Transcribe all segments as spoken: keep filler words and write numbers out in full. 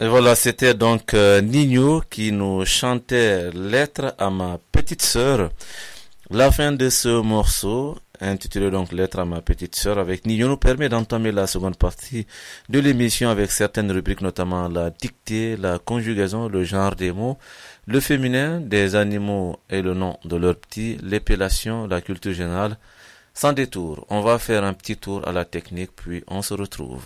Et voilà, c'était donc euh, Nino qui nous chantait Lettre à ma petite sœur. La fin de ce morceau, intitulé donc Lettre à ma petite sœur avec Nino, nous permet d'entamer la seconde partie de l'émission avec certaines rubriques, notamment la dictée, la conjugaison, le genre des mots, le féminin, des animaux et le nom de leurs petits, l'épellation, la culture générale. Sans détour, on va faire un petit tour à la technique, puis on se retrouve.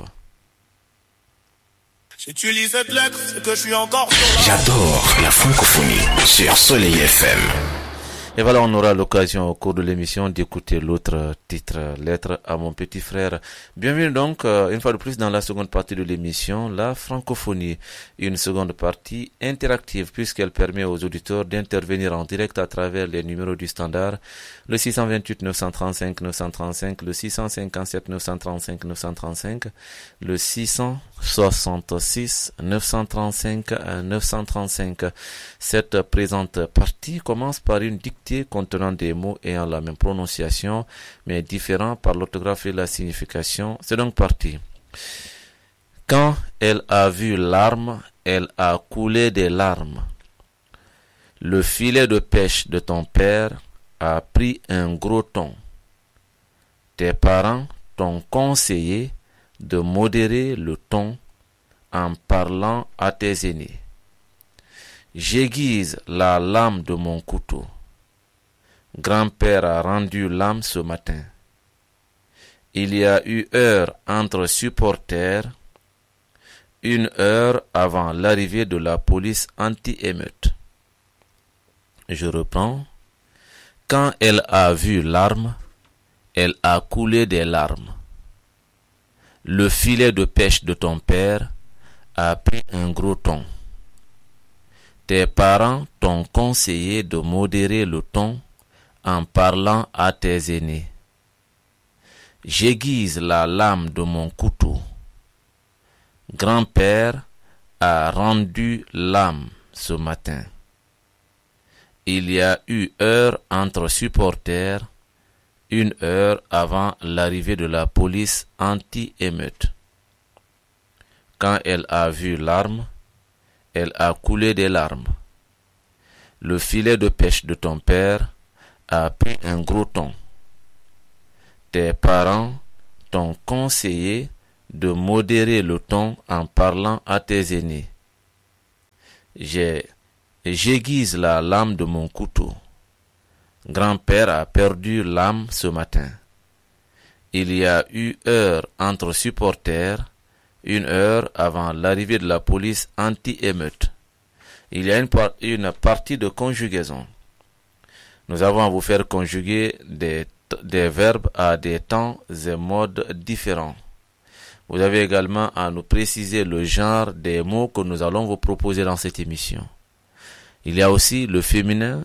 Si tu lis cette lettre, c'est que je suis encore sur la... J'adore la francophonie sur Soleil F M. Et voilà, on aura l'occasion au cours de l'émission d'écouter l'autre titre, Lettre à mon petit frère. Bienvenue donc, euh, une fois de plus, dans la seconde partie de l'émission, la francophonie. Une seconde partie interactive, puisqu'elle permet aux auditeurs d'intervenir en direct à travers les numéros du standard, le six cent vingt-huit neuf cent trente-cinq neuf cent trente-cinq, le six cent cinquante-sept neuf cent trente-cinq neuf cent trente-cinq, le six cent soixante-six neuf cent trente-cinq neuf cent trente-cinq. Cette présente partie commence par une dictée contenant des mots ayant la même prononciation, mais différents par l'orthographe et la signification. C'est donc parti. Quand elle a vu l'arme, elle a coulé des larmes. Le filet de pêche de ton père a pris un gros ton. Tes parents t'ont conseillé de modérer le ton en parlant à tes aînés. J'aiguise la lame de mon couteau. Grand-père a rendu l'âme ce matin. Il y a eu heure entre supporters, une heure avant l'arrivée de la police anti-émeute. Je reprends. Quand elle a vu l'arme, elle a coulé des larmes. Le filet de pêche de ton père a pris un gros ton. Tes parents t'ont conseillé de modérer le ton en parlant à tes aînés. J'aiguise la lame de mon couteau. Grand-père a rendu l'âme ce matin. Il y a eu heure entre supporters, une heure avant l'arrivée de la police anti-émeute. Quand elle a vu l'arme, elle a coulé des larmes. Le filet de pêche de ton père a pris un gros ton. Tes parents t'ont conseillé de modérer le ton en parlant à tes aînés. J'ai, j'aiguise la lame de mon couteau. Grand-père a perdu l'âme ce matin. Il y a eu heure entre supporters, une heure avant l'arrivée de la police anti-émeute. Il y a une, par- une partie de conjugaison. Nous avons à vous faire conjuguer des, des verbes à des temps et modes différents. Vous avez également à nous préciser le genre des mots que nous allons vous proposer dans cette émission. Il y a aussi le féminin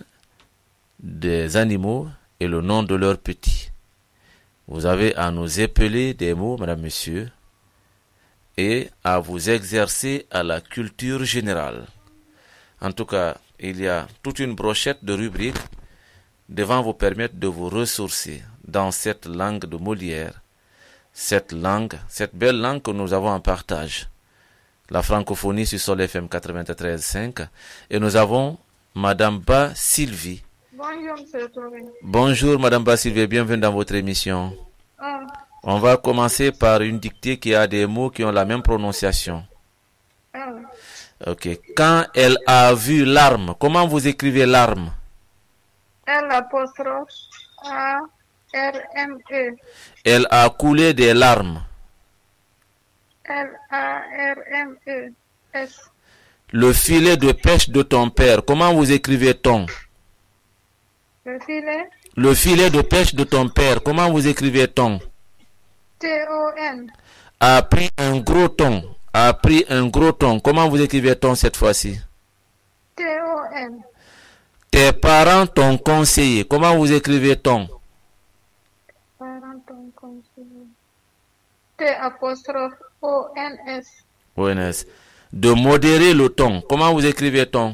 des animaux et le nom de leurs petits. Vous avez à nous épeler des mots, madame, monsieur, et à vous exercer à la culture générale. En tout cas, il y a toute une brochette de rubriques devant vous permettre de vous ressourcer dans cette langue de Molière, cette langue, cette belle langue que nous avons en partage, la francophonie sur Sol F M quatre-vingt-treize virgule cinq, et nous avons Madame Ba Sylvie. Bonjour, monsieur Touré. Bonjour, Madame Ba Sylvie, bienvenue dans votre émission. Ah, On va commencer par une dictée qui a des mots qui ont la même prononciation. ah. Ok. Quand elle a vu l'arme, comment vous écrivez l'arme? L apostrophe A R M E. Elle a coulé des larmes. L A R M E S. Le filet de pêche de ton père, comment vous écrivez ton? Le filet Le filet de pêche de ton père, comment vous écrivez ton? T O N. A pris un gros ton. A pris un gros ton. Comment vous écrivez ton cette fois-ci? T O N. Tes parents t'ont conseillé. Comment vous écrivez ton? Parenton conseiller. T apostrophe O N S. O N S. De modérer le ton. Comment vous écrivez ton?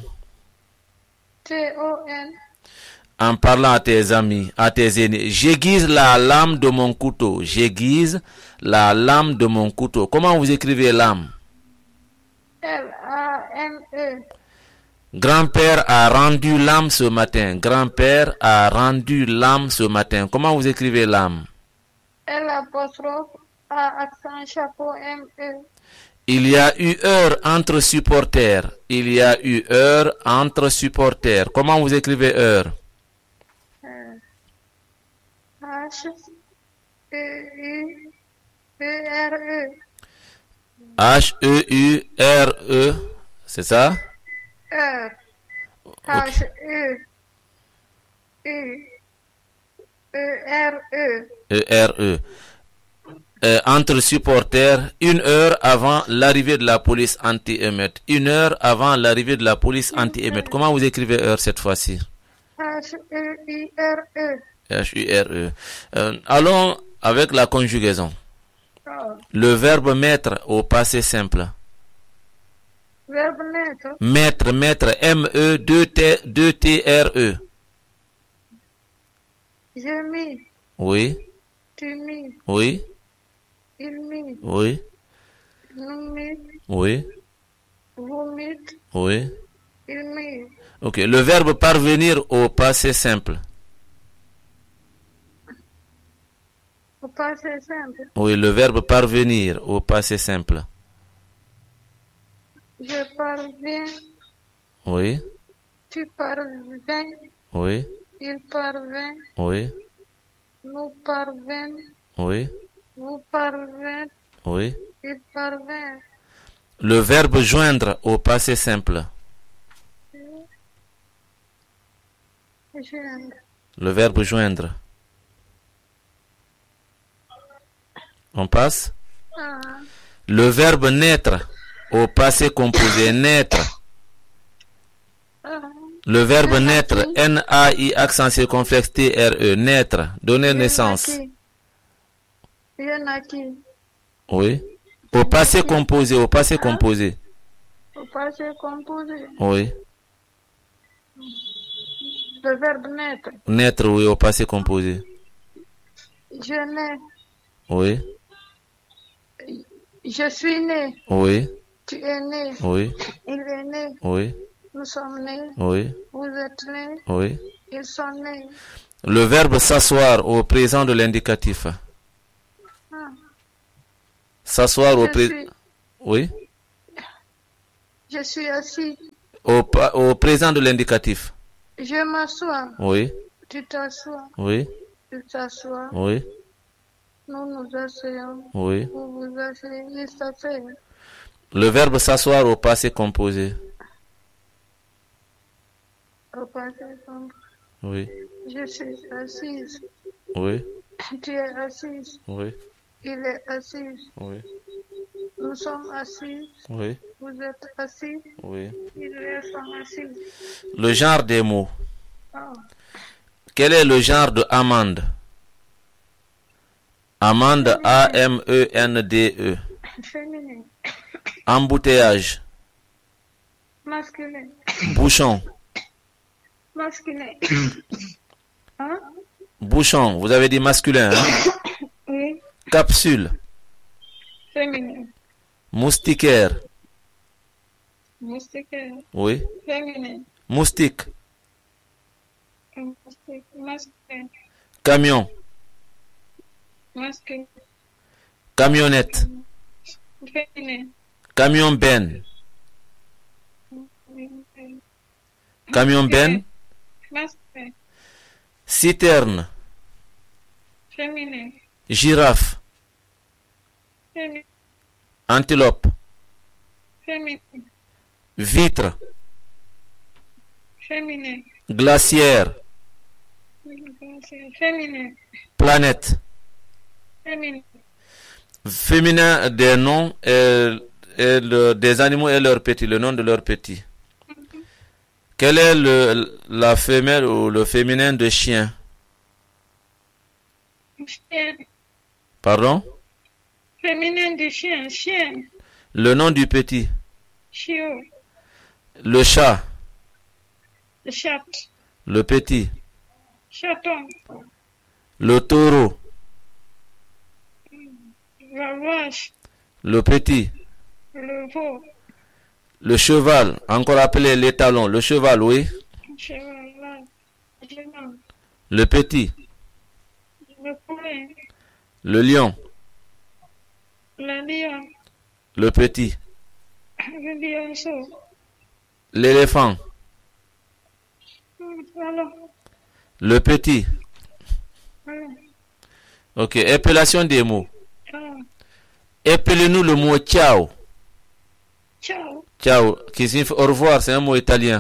T O N. En parlant à tes amis, à tes aînés. J'aiguise la lame de mon couteau. J'aiguise la lame de mon couteau. Comment vous écrivez lame? L A M E. Grand-père a rendu l'âme ce matin. Grand-père a rendu l'âme ce matin. Comment vous écrivez l'âme? L apostrophe A accent chapeau M E. Il y a eu heure entre supporters. Il y a eu heure entre supporters. Comment vous écrivez heure? H E U E R E. H E U R E. C'est ça? Heure. H E U E R E. E R E. Euh, entre supporters, une heure avant l'arrivée de la police anti-émeute. Une heure avant l'arrivée de la police anti-émeute. Comment vous écrivez heure cette fois-ci? H E U R E. H U R E. Euh, allons avec la conjugaison. Oh. Le verbe mettre au passé simple. Verbe mettre. Mettre, mettre, M E deux T R E. Je mis. Oui, Tu mis. oui, Il mit. oui, Nous mit. oui, Vous mit. oui. Il mit. Ok, le verbe parvenir au passé simple. Au passé simple. Oui, le verbe parvenir au passé simple. Je parviens. Oui, Tu parviens. oui, Il parvient. oui, Nous parvenons. oui, Vous parvenez. oui. Il parvient. Le verbe joindre au passé simple. Joindre. Le verbe joindre. On passe. Ah. Le verbe naître au passé composé. Naître. Ah. Le verbe naître. N A I accent circonflexe T R E. Naître. Donner naissance. Je naquis. Oui. Au passé composé. Au passé composé. Au passé composé. Oui. Le verbe naître. Naître, oui, au passé composé. Je nais. Oui. Je suis né. Oui. Tu es né. Oui. Il est né. Oui. Nous sommes nés. Oui. Vous êtes nés. Oui. Ils sont nés. Le verbe s'asseoir au présent de l'indicatif. Ah. S'asseoir au Je présent. suis, Oui. je suis assis. Au, pa- au présent de l'indicatif. Je m'assois. Oui. Tu t'assois. Oui. Tu t'assois. Oui. Nous nous asseyons. Oui. Vous vous asseyez. Il s'asseye. Le verbe s'asseoir au passé composé. Au passé composé. Oui. Je suis assise. Oui. Tu es assise. Oui. Il est assis. Oui. Nous sommes assis. Oui. Vous êtes assis. Oui. Ils sont assis. Le genre des mots. Oh. Quel est le genre de amende? Amende, A M E N D E. Féminin. Embouteillage. Masculin. Bouchon. Masculin. Hein? Bouchon, vous avez dit masculin, hein? Oui. Capsule. Féminin. Moustiquaire. Moustiquaire. Oui. Féminin. Moustique. Moustique. Masculin. Camion. Masculin. Camionnette. Féminin. Camion ben. Camion ben. Masculin. Citerne. Féminin. Girafe. Féminin. Antilope. Féminin. Vitre. Féminin. Glacière. Féminin. Planète. Féminin. Féminin des noms et, et le, des animaux et leurs petits, le nom de leurs petits. Quel est le, la femelle ou le féminin de chien? Chien. Pardon? Féminin de chien. Chien. Le nom du petit. Chiot. Le chat. Le chat. Le petit. Chaton. Le taureau. La vache. Le petit. Le veau. Le cheval, encore appelé l'étalon. Le cheval, oui. cheval, cheval, Le petit. le poulet, Le lion. le lion, Le petit. le lionceau. L'éléphant. Hmm, Voilà, Le petit. voilà, Ok, épellation des mots. voilà. Épelez-nous le mot ciao. Ciao. Ciao, qui signifie au revoir, c'est un mot italien.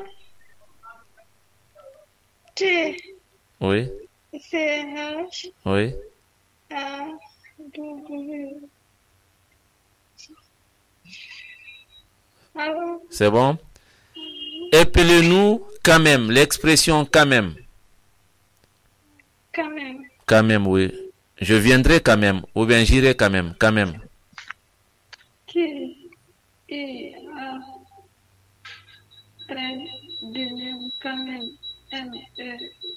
T, Oui, C, H, oui. A, W. Alors, C'est bon? Épelez-nous quand même, l'expression quand même. quand même. Quand même, oui. Je viendrai quand même, ou bien j'irai quand même, quand même. T, E, A, trait d'union, quand même. M, E.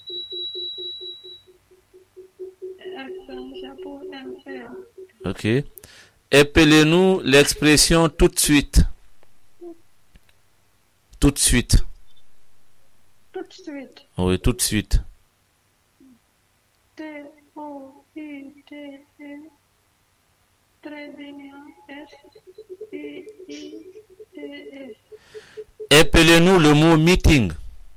Accent, chapeau, M, E. Ok. Épelez-nous l'expression tout de suite. Tout de suite. Tout de suite. Oui, tout de suite. T, O, I, T, E. Trait d'union, S, I, I, T, E. Épelez-nous le mot meeting.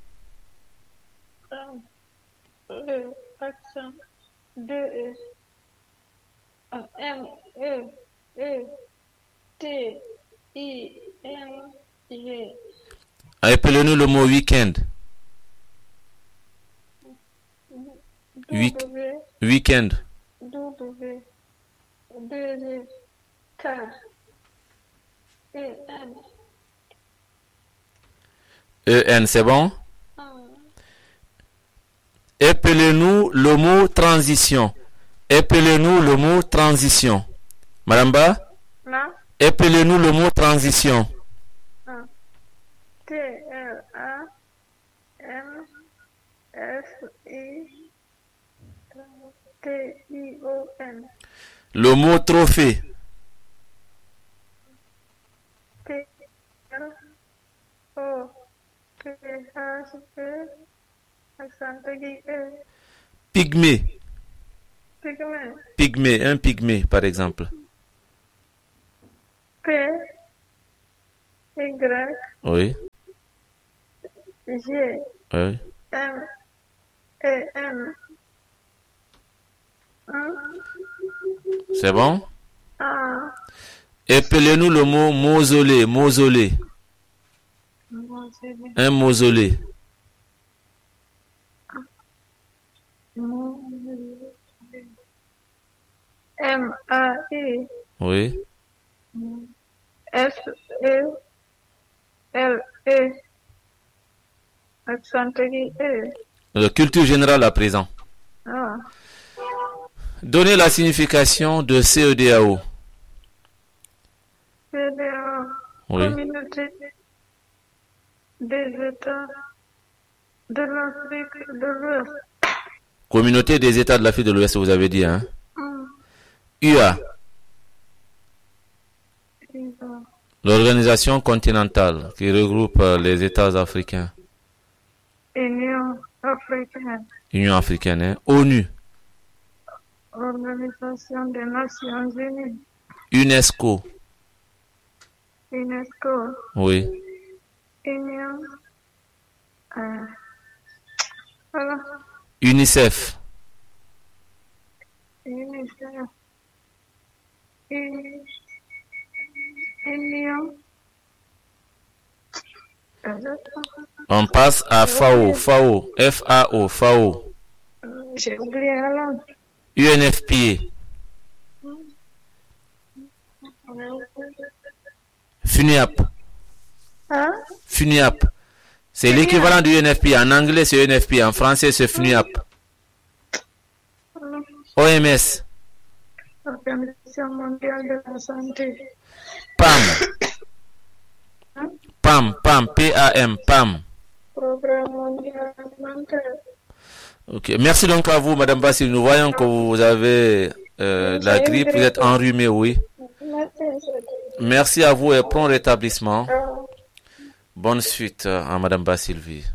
M, E, accent, deux E. Ah, M, E, E, T, I, M, G. Épelez-nous le mot week-end. Week- W, Week-end. W, deux G, K, E, N, E N, c'est bon? A. Épelez-nous le mot transition. Épelez-nous le mot transition. Madame Ba, Non? épelez-nous le mot transition. Ah. T, L, A, M, S, I, T, I, O, N. Le mot trophée. T, L, O, P, H, E, accent aigu, E. Pygmée. Pygmée. Pygmée, un pygmée, par exemple. P, Y, Oui, G, oui. M, E, N. Hein? C'est bon? A. Épelez-nous le mot mausolée. Mausolée. Moi, c'est bien. Un mausolée. M, A, I, Oui. S, E, L, E. Accent aigu, E. La culture générale à présent. Ah. Donnez la signification de C E D A O. C D A O. Oui. Communauté des États de l'Afrique de l'Ouest. Communauté des États de l'Afrique de l'Ouest, vous avez dit, hein? Hmm. U A. Ils ont L'organisation continentale qui regroupe euh, les États africains. Union africaine, Union africaine, hein? ONU. Organisation des Nations Unies, UNESCO. UNESCO, Oui. Union. Euh, voilà. UNICEF. UNICEF. Uni- Union. Euh, On passe à FAO. FAO. F A O. FAO. J'ai oublié la langue. U N F P A. FUNIAP. Hein? FUNIAP. C'est l'équivalent du U N F P A. En anglais, c'est U N F P A. En français, c'est FUNIAP. O M S. Organisation mondiale de la santé. P A M. P A M. P A M. P A M. P A M. Programme mondial alimentaire. Ok. Merci donc à vous, Madame Bassil. Nous voyons que vous avez euh, la grippe. Vous êtes enrhumée, oui. Merci, Merci à vous et prompt rétablissement. Bonne suite à Madame Basylvie.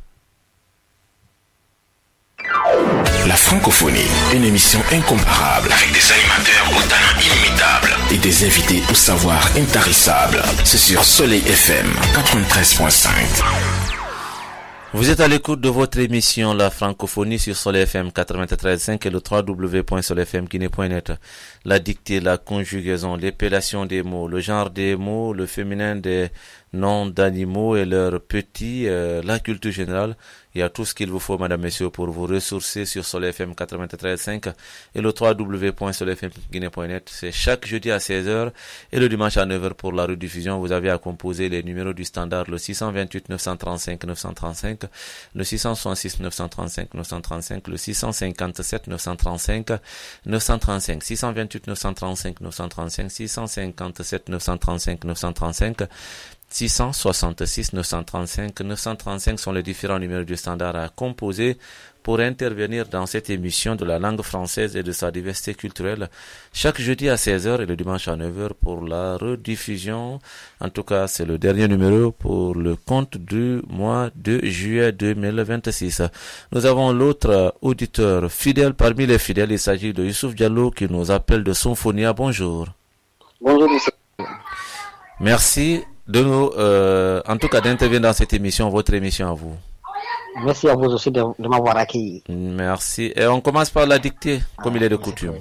La francophonie, une émission incomparable avec des animateurs au talent inimitable et des invités au savoir intarissable. C'est sur Soleil F M quatre-vingt-treize point cinq. Vous êtes à l'écoute de votre émission La Francophonie sur Soleil F M quatre-vingt-treize point cinq et le w w w point soleil f m guinée point net. La dictée, la conjugaison, l'épellation des mots, le genre des mots, le féminin des noms d'animaux et leurs petits, euh, la culture générale. Il y a tout ce qu'il vous faut, madame, messieurs, pour vous ressourcer sur Soleil F M quatre-vingt-treize point cinq et le w w w point soleil f m guinée point net. C'est chaque jeudi à seize heures et le dimanche à neuf heures pour la rediffusion. Vous avez à composer les numéros du standard, le six cent vingt-huit neuf cent trente-cinq neuf cent trente-cinq, le six cent soixante-six neuf cent trente-cinq neuf cent trente-cinq, le six cent cinquante-sept neuf cent trente-cinq neuf cent trente-cinq, six cent vingt-huit neuf cent trente-cinq neuf cent trente-cinq, six cent cinquante-sept neuf cent trente-cinq neuf cent trente-cinq, six cent soixante-six neuf cent trente-cinq neuf cent trente-cinq sont les différents numéros du standard à composer pour intervenir dans cette émission de la langue française et de sa diversité culturelle chaque jeudi à seize heures et le dimanche à neuf heures pour la rediffusion. En tout cas, c'est le dernier numéro pour le compte du mois de juillet deux mille vingt-six. Nous avons l'autre auditeur fidèle parmi les fidèles. Il s'agit de Youssouf Diallo qui nous appelle de Sonfonia. Bonjour. Bonjour, monsieur. Merci de nous, euh, en tout cas, d'intervenir dans cette émission, votre émission à vous. Merci à vous aussi de, de m'avoir accueilli. Merci. Et on commence par la dictée, comme ah, il est de coutume.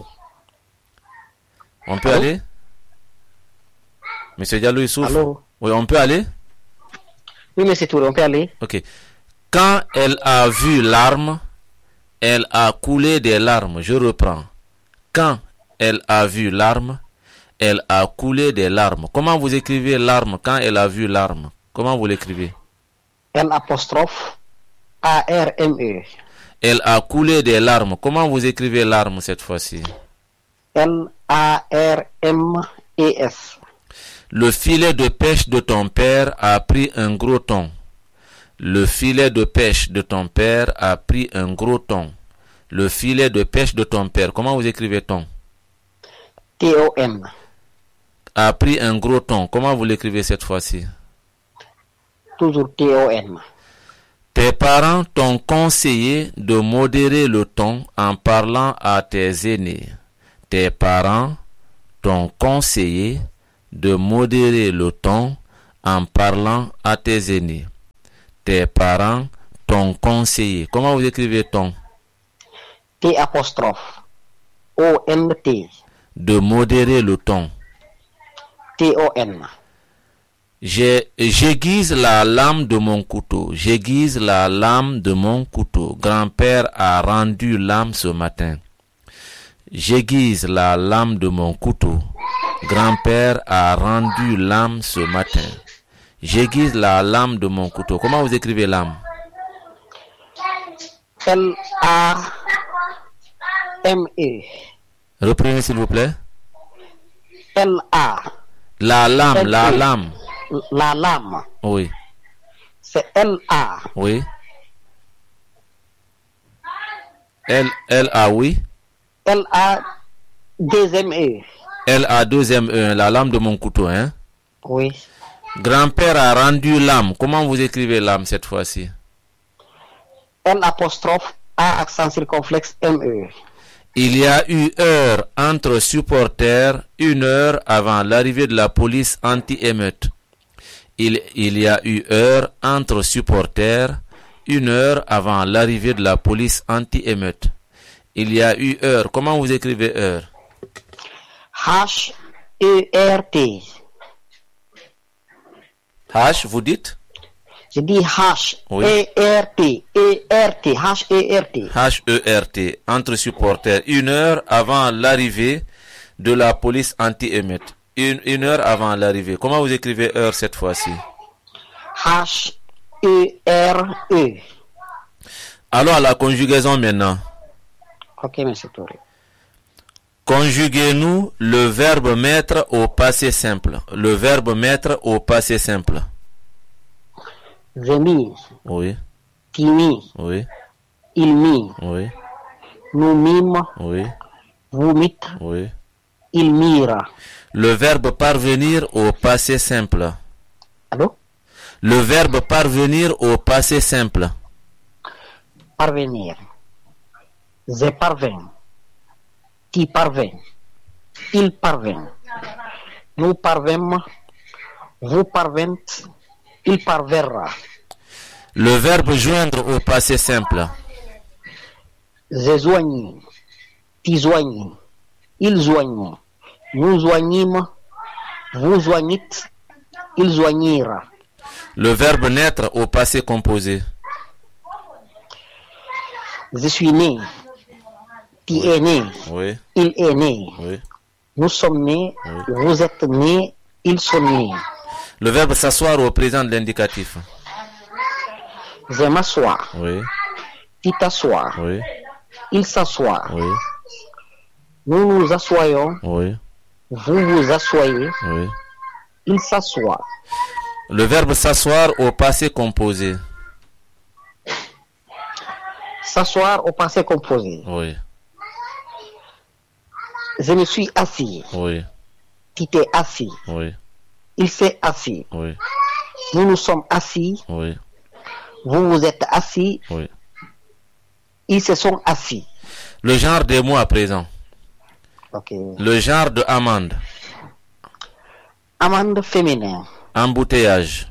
On peut Allô? aller Monsieur Diallo Youssouf? Allô? Oui, on peut aller? Oui, monsieur Touré, on peut aller. Ok. Quand elle a vu l'arme, elle a coulé des larmes. Je reprends. Quand elle a vu l'arme, elle a coulé des larmes. Comment vous écrivez l'arme quand elle a vu l'arme? Comment vous l'écrivez? L apostrophe A R M E. Elle a coulé des larmes. Comment vous écrivez l'arme cette fois-ci? L A R M E S. Le filet de pêche de ton père a pris un gros thon. Le filet de pêche de ton père a pris un gros thon. Le filet de pêche de ton père. Comment vous écrivez thon? T O N. A pris un gros thon. Comment vous l'écrivez cette fois-ci? Toujours T O N. Tes parents t'ont conseillé de modérer le ton en parlant à tes aînés. Tes parents t'ont conseillé de modérer le ton en parlant à tes aînés. Tes parents t'ont conseillé. Comment vous écrivez ton? T apostrophe O N T. De modérer le ton. T O N. J'ai, j'aiguise la lame de mon couteau. J'aiguise la lame de mon couteau. Grand-père a rendu l'âme ce matin. J'aiguise la lame de mon couteau. Grand-père a rendu l'âme ce matin. J'aiguise la lame de mon couteau. Comment vous écrivez lame? L A M E. Reprenez s'il vous plaît. L A. La lame, la lame. La lame. Oui. C'est L A. Oui. L, L A, oui. L A deuxième E. L A deuxième E, la lame de mon couteau, hein? Oui. Grand-père a rendu l'âme. Comment vous écrivez l'âme cette fois-ci? L apostrophe A accent circonflexe M E. Il y a eu heure entre supporters, une heure avant l'arrivée de la police anti-émeute. Il, il y a eu heure entre supporters, une heure avant l'arrivée de la police anti-émeute. Il y a eu heure. Comment vous écrivez heure? H E R T. H, vous dites? Je dis H Oui. E R T. E R T. H E R T. H E R T. Entre supporters. Une heure avant l'arrivée de la police anti-émeute. Une, une heure avant l'arrivée. Comment vous écrivez heure cette fois-ci? H E R E. Alors à la conjugaison maintenant. Ok, monsieur Touré. Conjuguez-nous le verbe mettre au passé simple. Le verbe mettre au passé simple. J'ai mis. Oui. Tu mis. Oui. Il mit. Oui. Nous mîmes. Oui. Vous mîtes. Oui. il mira. Le verbe parvenir au passé simple. Allô? Le verbe parvenir au passé simple. Parvenir. Je parviens. Tu parviens. Il parvient. Nous parvêmes. Vous parvêtes. Il parviendra. Le verbe joindre au passé simple. Je joignis. Tu joignis. Il joignit. Nous joignîmes. Vous joignîtes. Il joignira. Le verbe naître au passé composé. Je suis né. Tu Oui. es né. Oui, Il est né. oui. Nous sommes nés. Oui. Vous êtes nés. Ils sont nés. Le verbe s'asseoir au présent de l'indicatif. Je m'assois. Oui, Tu t'assois. oui, Il s'assoit. oui, Nous nous assoyons. oui, Vous vous assoyez. oui. Il s'assoit. Le verbe s'asseoir au passé composé. S'asseoir au passé composé. Oui, Je me suis assis. oui, Tu t'es assis. oui, Il s'est assis. oui, Nous nous sommes assis. oui, Vous vous êtes assis. oui. Ils se sont assis. Le genre des mots à présent. Ok. Le genre de amende. Amende féminin. Embouteillage.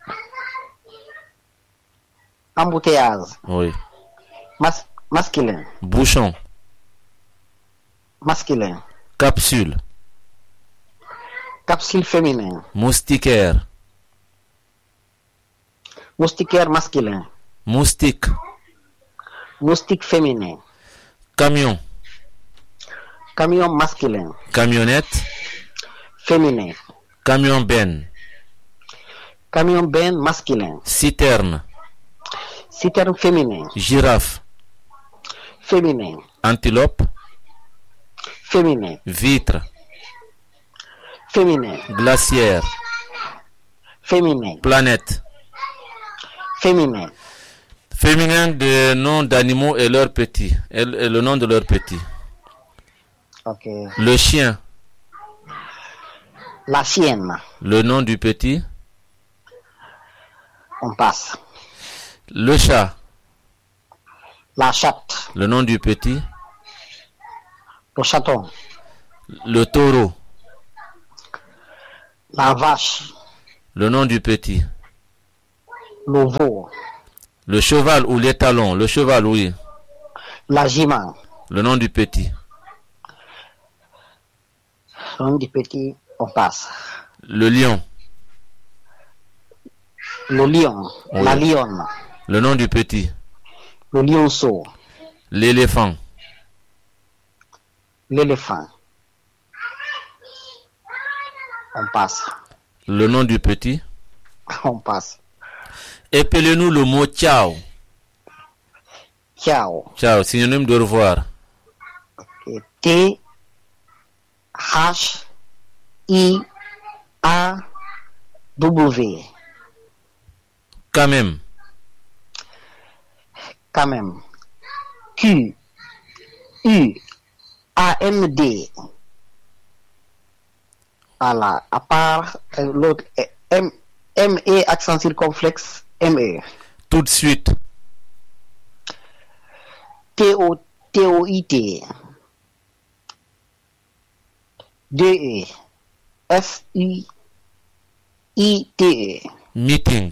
Embouteillage. Oui. Mas- masculin. Bouchon. Masculin. Capsule. Capsule féminin. Moustiquaire. Moustiquaire masculin. Moustique. Moustique féminin. Camion. Camion masculin. Camionnette. Féminin. Camion benne. Camion ben masculin. Citerne. Citerne féminin. Girafe. Féminin. Antilope. Féminin. Vitre. Féminin. Glacière. Féminin. Planète. Féminin. Féminin de noms d'animaux et leurs petits. Et et le nom de leurs petits. Ok. Le chien. La chienne. Le nom du petit. On passe. Le chat. La chatte. Le nom du petit. Le chaton. Le taureau. La vache. Le nom du petit. Le veau. Le cheval ou l'étalon. Le cheval, oui. La jument. Le nom du petit. Le nom du petit, on passe. Le lion. Le lion. Oui. La lionne. Le nom du petit. Le lionceau. L'éléphant. L'éléphant. On passe. Le nom du petit. On passe. Épelez-nous le mot ciao. Ciao. Ciao, synonyme de revoir. Et T H I A W. Quand même. Quand même. Q U A N D. Voilà. À part euh, l'autre euh, M M E accent circonflexe M E. Tout de suite. T O T O I T. D E F I I T E. Meeting.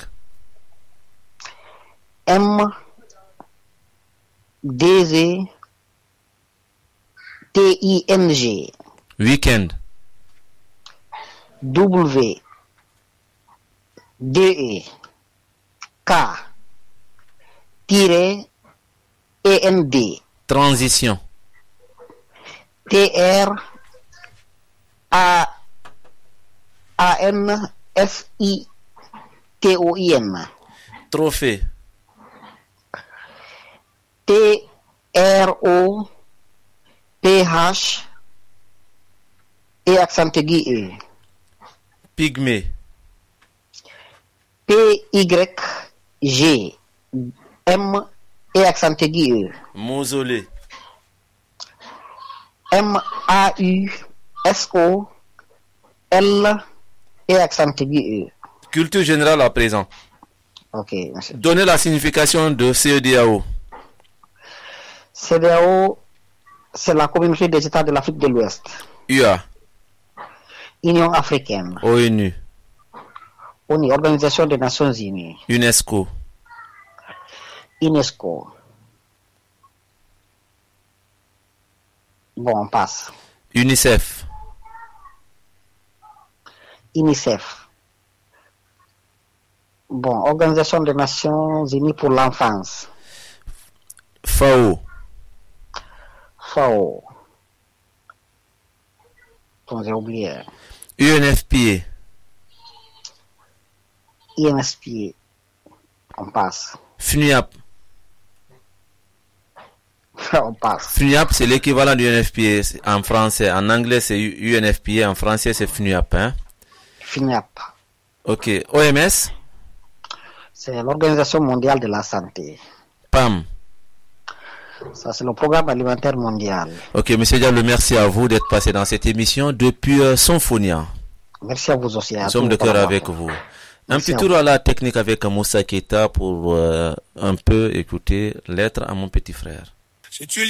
M D Z T I N G. Weekend. W D E K tiré E N D. Transition. T R A A N F I T O I N. Trophée. T R O P H et accent aigu E. Pygmée. P Y G M et accent aigu E. Mausolée. M A U S O L et accent aigu E. Culture générale à présent. Ok, monsieur. Donnez la signification de C E D A O. C E D A O, c'est la communauté des États de l'Afrique de l'Ouest. U A. Union africaine. O N U. O N U, Organisation des Nations Unies. UNESCO. UNESCO. Bon, on passe. UNICEF. UNICEF. Bon, Organisation des Nations Unies pour l'enfance. F A O. F A O. Bon, j'ai oublié. U N F P A. I N S P A. On passe. F N U A P. On passe. F N U A P, c'est l'équivalent du U N F P A en français. En anglais, c'est U N F P A. En français, c'est F N U A P. Hein? F N U A P. Ok. O M S. C'est l'Organisation mondiale de la santé. P A M. Ça, c'est le programme alimentaire mondial. Ok, monsieur Diallo, merci à vous d'être passé dans cette émission depuis euh, Sonfonia. Merci à vous aussi. Nous sommes de cœur avec vous. Un Merci petit tour à la technique avec Moussa Keita pour euh, un peu écouter Lettre à mon petit frère. Si tu